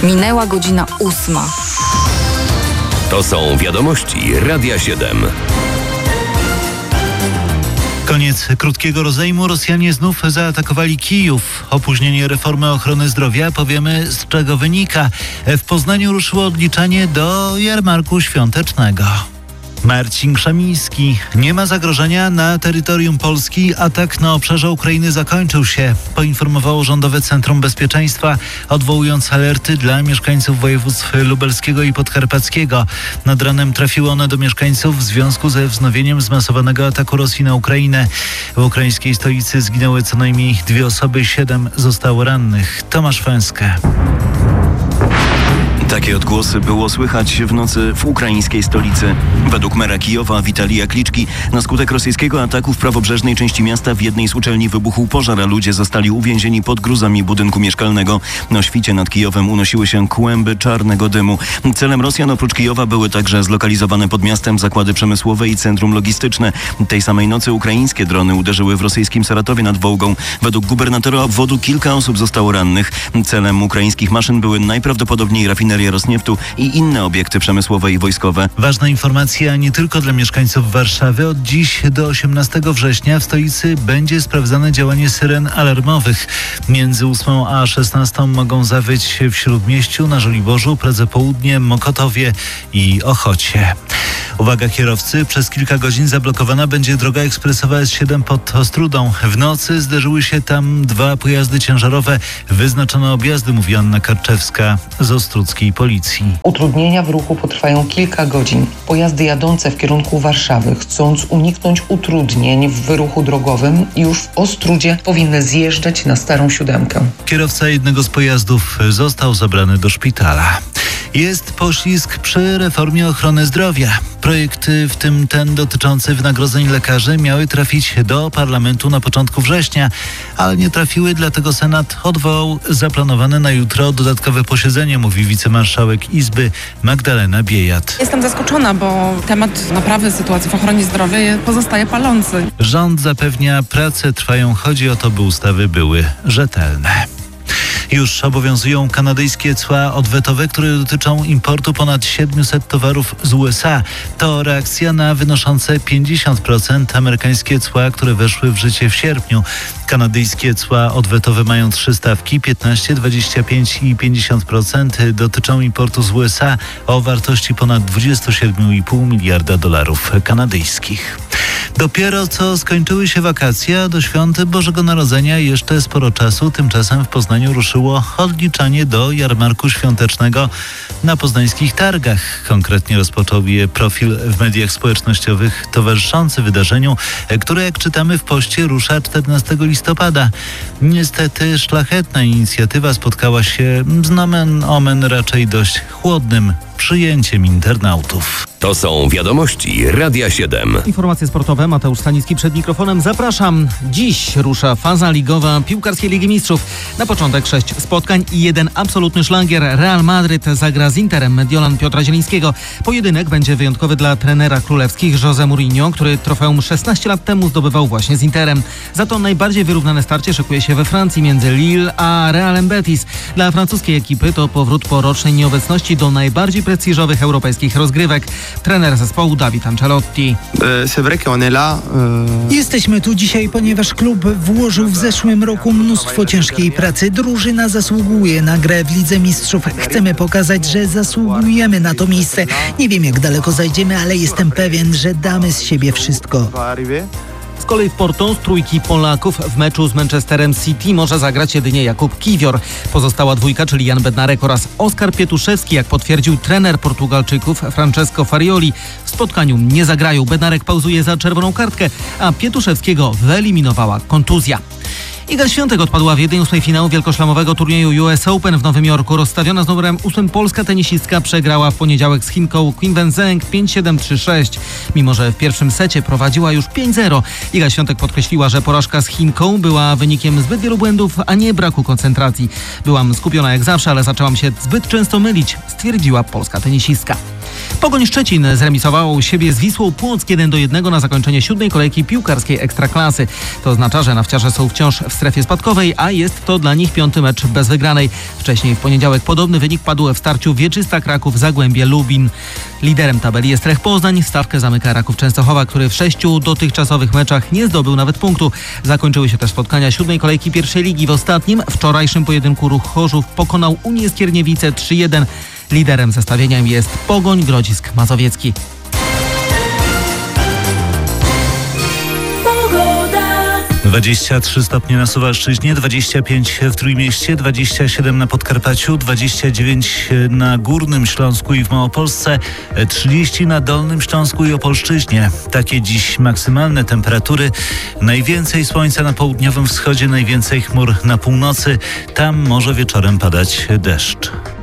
Minęła godzina 8. To są wiadomości Radia 7. Koniec krótkiego rozejmu. Rosjanie znów zaatakowali Kijów. Opóźnienie reformy ochrony zdrowia. Powiemy, z czego wynika. W Poznaniu ruszyło odliczanie do jarmarku świątecznego. Marcin Krzemiński. Nie ma zagrożenia na terytorium Polski. Atak na obszarze Ukrainy zakończył się, poinformowało Rządowe Centrum Bezpieczeństwa, odwołując alerty dla mieszkańców województw lubelskiego i podkarpackiego. Nad ranem trafiły one do mieszkańców w związku ze wznowieniem zmasowanego ataku Rosji na Ukrainę. W ukraińskiej stolicy zginęły co najmniej 2 osoby, 7 zostało rannych. Tomasz Fęskę. Takie odgłosy było słychać w nocy w ukraińskiej stolicy. Według mera Kijowa Witalija Kliczki na skutek rosyjskiego ataku w prawobrzeżnej części miasta w jednej z uczelni wybuchł pożar, a ludzie zostali uwięzieni pod gruzami budynku mieszkalnego. Na świcie nad Kijowem unosiły się kłęby czarnego dymu. Celem Rosjan oprócz Kijowa były także zlokalizowane pod miastem zakłady przemysłowe i centrum logistyczne. Tej samej nocy ukraińskie drony uderzyły w rosyjskim Saratowie nad Wołgą. Według gubernatora obwodu kilka osób zostało rannych. Celem ukraińskich maszyn były najprawdopodobniej rafinerie Rosnieftu i inne obiekty przemysłowe i wojskowe. Ważna informacja nie tylko dla mieszkańców Warszawy. Od dziś do 18 września w stolicy będzie sprawdzane działanie syren alarmowych. Między 8 a 16 mogą zawyć w Śródmieściu, na Żoliborzu, Pradze Południe, Mokotowie i Ochocie. Uwaga kierowcy, przez kilka godzin zablokowana będzie droga ekspresowa S7 pod Ostródą. W nocy zderzyły się tam 2 pojazdy ciężarowe. Wyznaczono objazdy, mówi Anna Karczewska z ostródzkiej policji. Utrudnienia w ruchu potrwają kilka godzin. Pojazdy jadące w kierunku Warszawy, chcąc uniknąć utrudnień w ruchu drogowym, już w Ostródzie powinny zjeżdżać na Starą Siódemkę. Kierowca jednego z pojazdów został zabrany do szpitala. Jest poślizg przy reformie ochrony zdrowia. Projekty, w tym ten dotyczący wynagrodzeń lekarzy, miały trafić do parlamentu na początku września, ale nie trafiły, dlatego Senat odwołał zaplanowane na jutro dodatkowe posiedzenie, mówi wicemarszałek Izby Magdalena Biejat. Jestem zaskoczona, bo temat naprawy sytuacji w ochronie zdrowia pozostaje palący. Rząd zapewnia, prace trwają, chodzi o to, by ustawy były rzetelne. Już obowiązują kanadyjskie cła odwetowe, które dotyczą importu ponad 700 towarów z USA. To reakcja na wynoszące 50% amerykańskie cła, które weszły w życie w sierpniu. Kanadyjskie cła odwetowe mają 3 stawki, 15, 25 i 50%. Dotyczą importu z USA o wartości ponad 27,5 miliarda dolarów kanadyjskich. Dopiero co skończyły się wakacje, a do świąt Bożego Narodzenia jeszcze sporo czasu. Tymczasem w Poznaniu ruszyło odliczanie do jarmarku świątecznego na poznańskich targach. Konkretnie rozpoczął je profil w mediach społecznościowych towarzyszący wydarzeniu, które, jak czytamy w poście, rusza 14 listopada. Niestety szlachetna inicjatywa spotkała się z nomen omen raczej dość chłodnym przyjęciem internautów. To są wiadomości Radia 7. Informacje sportowe. Mateusz Stanicki przed mikrofonem. Zapraszam. Dziś rusza faza ligowa piłkarskiej Ligi Mistrzów. Na początek 6 spotkań i 1 absolutny szlagier. Real Madryt zagra z Interem Mediolan Piotra Zielińskiego. Pojedynek będzie wyjątkowy dla trenera królewskich José Mourinho, który trofeum 16 lat temu zdobywał właśnie z Interem. Za to najbardziej wyrównane starcie szykuje się we Francji między Lille a Realem Betis. Dla francuskiej ekipy to powrót po rocznej nieobecności do najbardziej prestiżowych europejskich rozgrywek. Trener zespołu David Ancelotti. Jesteśmy tu dzisiaj, ponieważ klub włożył w zeszłym roku mnóstwo ciężkiej pracy. Drużyna zasługuje na grę w Lidze Mistrzów. Chcemy pokazać, że zasługujemy na to miejsce. Nie wiem, jak daleko zajdziemy, ale jestem pewien, że damy z siebie wszystko. Z kolei w Porto z trójki Polaków w meczu z Manchesterem City może zagrać jedynie Jakub Kiwior. Pozostała dwójka, czyli Jan Bednarek oraz Oskar Pietuszewski, jak potwierdził trener Portugalczyków Francesco Farioli. W spotkaniu nie zagrają. Bednarek pauzuje za czerwoną kartkę, a Pietuszewskiego wyeliminowała kontuzja. Iga Świątek odpadła w 1/8 finału wielkoszlamowego turnieju US Open w Nowym Jorku. Rozstawiona z numerem 8 polska tenisistka przegrała w poniedziałek z Chinką Qin Wenzheng 5-7, 3-6. Mimo że w pierwszym secie prowadziła już 5-0. Iga Świątek podkreśliła, że porażka z Chinką była wynikiem zbyt wielu błędów, a nie braku koncentracji. Byłam skupiona jak zawsze, ale zaczęłam się zbyt często mylić, stwierdziła polska tenisistka. Pogoń Szczecin zremisowało u siebie z Wisłą Płock 1-1 na zakończenie 7. kolejki piłkarskiej Ekstraklasy. To oznacza, że nawciarze są wciąż w strefie spadkowej, a jest to dla nich 5. mecz bez wygranej. Wcześniej w poniedziałek podobny wynik padł w starciu Wieczysta Kraków Zagłębie Lubin. Liderem tabeli jest Lech Poznań. Stawkę zamyka Raków Częstochowa, który w 6 dotychczasowych meczach nie zdobył nawet punktu. Zakończyły się też spotkania 7. kolejki pierwszej ligi. W ostatnim, wczorajszym pojedynku Ruch Chorzów pokonał Unię Skierniewice 3-1. Liderem zestawienia jest Pogoń Grodzisk Mazowiecki. 23 stopnie na Suwalszczyźnie, 25 w Trójmieście, 27 na Podkarpaciu, 29 na Górnym Śląsku i w Małopolsce, 30 na Dolnym Śląsku i Opolszczyźnie. Takie dziś maksymalne temperatury. Najwięcej słońca na południowym wschodzie, najwięcej chmur na północy. Tam może wieczorem padać deszcz.